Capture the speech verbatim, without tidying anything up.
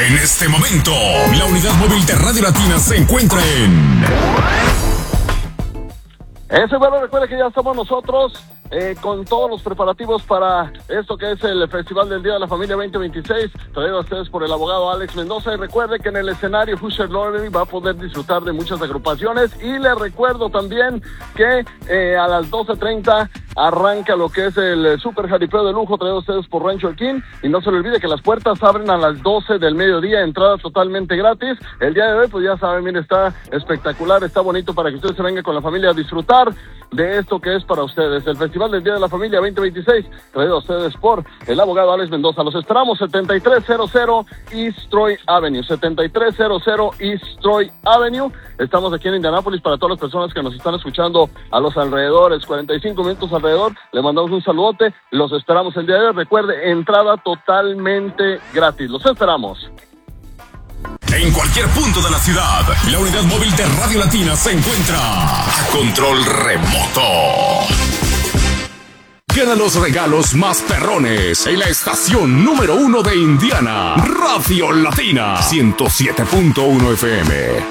En este momento, la unidad móvil de Radio Latina se encuentra en... Ese bueno, recuerde que ya estamos nosotros eh, con todos los preparativos para esto que es el Festival del Día de la Familia veinte veintiséis, traído a ustedes por el abogado Alex Mendoza. Y recuerde que en el escenario Hoosier Lottery va a poder disfrutar de muchas agrupaciones. Y le recuerdo también que eh, a las doce treinta arranca lo que es el Super Jaripeo de Lujo, traído a ustedes por Rancho El Quín. Y no se le olvide que las puertas abren a las doce del mediodía, entrada totalmente gratis. El día de hoy, pues ya saben, mire, está espectacular, está bonito para que ustedes se vengan con la familia a disfrutar de esto que es para ustedes. El Festival del Día de la Familia veinte veintiséis, traído a ustedes por el abogado Alex Mendoza. Los esperamos, setenta y tres cero cero East Troy Avenue, setenta y tres cero cero East Troy Avenue. Estamos aquí en Indianápolis para todas las personas que nos están escuchando a los alrededores, cuarenta y cinco minutos alrededor. Le mandamos un saludote, los esperamos el día de hoy. Recuerde, entrada totalmente gratis. Los esperamos. En cualquier punto de la ciudad, la unidad móvil de Radio Latina se encuentra a control remoto. Gana los regalos más perrones en la estación número uno de Indiana, Radio Latina ciento siete punto uno F M.